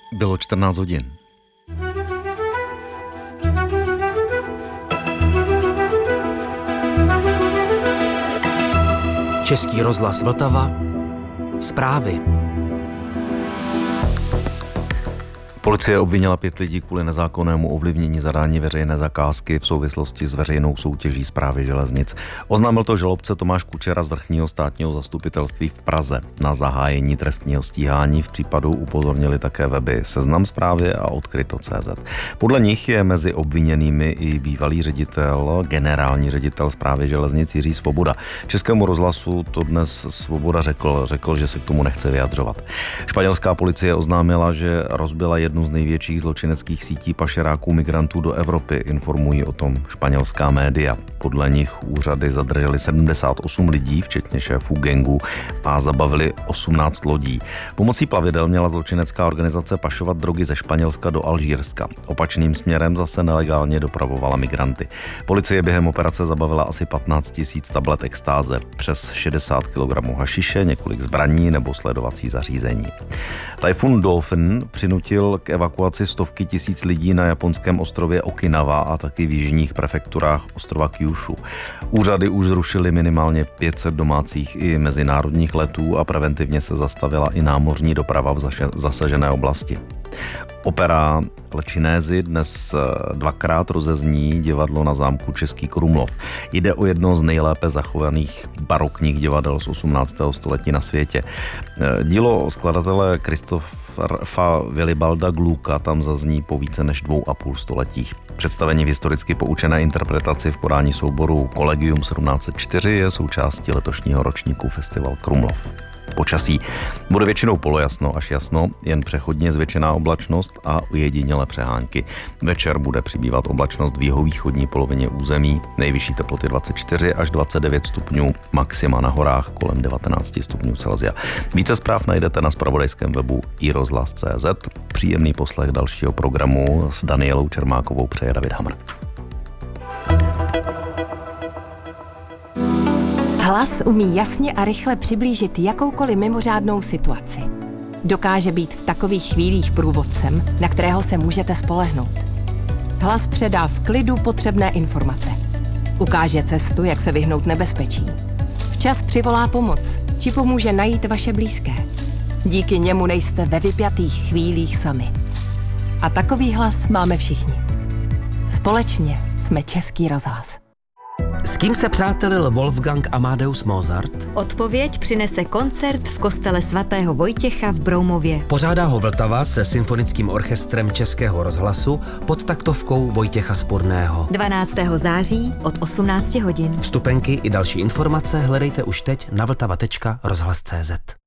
Bylo 14 hodin. Český rozhlas Vltava. Zprávy. Policie obvinila 5 lidí kvůli nezákonnému ovlivnění zadání veřejné zakázky v souvislosti s veřejnou soutěží Správy železnic. Oznámil to žalobce Tomáš Kučera z Vrchního státního zastupitelství v Praze. Na zahájení trestního stíhání v případu upozornili také weby Seznam Zprávy a Odkryto.cz. Podle nich je mezi obviněnými i bývalý generální ředitel Správy železnic Jiří Svoboda. Českému rozhlasu to dnes Svoboda řekl, že se k tomu nechce vyjadřovat. Španělská policie oznámila, že rozbila jednu z největších zločineckých sítí pašeráků migrantů do Evropy, informují o tom španělská média. Podle nich úřady zadrželi 78 lidí, včetně šéfů gangu, a zabavili 18 lodí. Pomocí plavidel měla zločinecká organizace pašovat drogy ze Španělska do Alžírska. Opačným směrem zase nelegálně dopravovala migranty. Policie během operace zabavila asi 15 000 tablet extáze, přes 60 kg hašiše, několik zbraní nebo sledovací zařízení. Tajfun Dolphin přinutil k evakuaci stovky tisíc lidí na japonském ostrově Okinawa a taky v jižních prefekturách ostrova Kyushu. Úřady už zrušily minimálně 500 domácích i mezinárodních letů a preventivně se zastavila i námořní doprava v zasažené oblasti. Opera Lčinézy dnes dvakrát rozezní divadlo na zámku Český Krumlov. Jde o jedno z nejlépe zachovaných barokních divadel z 18. století na světě. Dílo skladatele Kristofa Vilibalda Gluka tam zazní po více než 2,5 stoletích. Představení v historicky poučené interpretaci v podání souboru Collegium 1704 je součástí letošního ročníku Festival Krumlov. Počasí. Bude většinou polojasno až jasno, jen přechodně zvětšená oblačnost a ujedinělé přehánky. Večer bude přibývat oblačnost v jihovýchodní polovině území, nejvyšší teploty 24 až 29 stupňů, maxima na horách kolem 19 stupňů Celsia. Více zpráv najdete na zpravodajském webu iRozhlas.cz. Příjemný poslech dalšího programu s Danielou Čermákovou přeje David Hamr. Hlas umí jasně a rychle přiblížit jakoukoliv mimořádnou situaci. Dokáže být v takových chvílích průvodcem, na kterého se můžete spolehnout. Hlas předá v klidu potřebné informace. Ukáže cestu, jak se vyhnout nebezpečí. Včas přivolá pomoc, či pomůže najít vaše blízké. Díky němu nejste ve vypjatých chvílích sami. A takový hlas máme všichni. Společně jsme Český rozhlas. S kým se přátelil Wolfgang Amadeus Mozart? Odpověď přinese koncert v kostele svatého Vojtěcha v Broumově. Pořádá ho Vltava se symfonickým orchestrem Českého rozhlasu pod taktovkou Vojtěcha Spurného. 12. září od 18 hodin. Vstupenky i další informace hledejte už teď na vltava.rozhlas.cz.